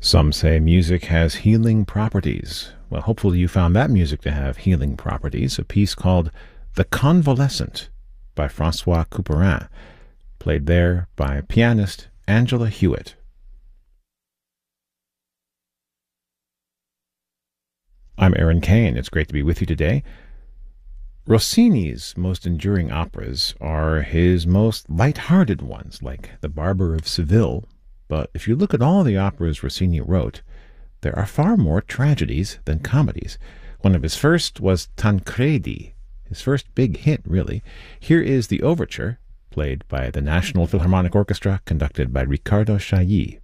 Some say music has healing properties. Well, hopefully you found that music to have healing properties. A piece called The Convalescent by Francois Couperin, played there by pianist Angela Hewitt. I'm Aaron Kane. It's great to be with you today. Rossini's most enduring operas are his most light-hearted ones, like The Barber of Seville. But if you look at all the operas Rossini wrote, there are far more tragedies than comedies. One of his first was Tancredi, his first big hit, really. Here is the overture, played by the National Philharmonic Orchestra, conducted by Riccardo Chailly.